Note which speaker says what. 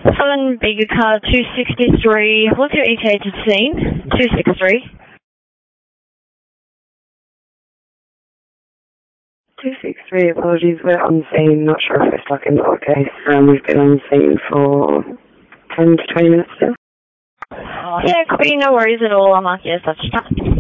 Speaker 1: Southern Bigger Car 263. What's your ETA to scene? 263.
Speaker 2: 263, apologies, we're on scene, not sure if we're stuck in the case. We've been on scene for 10 to 20 minutes still.
Speaker 1: Yeah, copy, no worries at all. I'll mark you as such.